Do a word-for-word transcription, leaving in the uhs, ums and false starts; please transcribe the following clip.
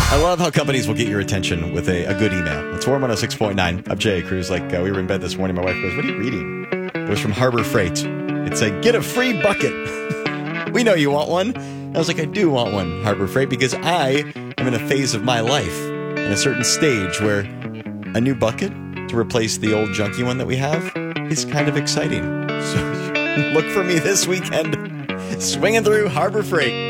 I love how companies will get your attention with a, a good email. It's Warm one oh six point nine. I'm Jay Cruz. Like, uh, we were in bed this morning. My wife goes, what are you reading? It was from Harbor Freight. It said, get a free bucket. We know you want one. I was like, I do want one, Harbor Freight, because I am in a phase of my life, in a certain stage where a new bucket to replace the old junky one that we have is kind of exciting. So look for me this weekend, swinging through Harbor Freight.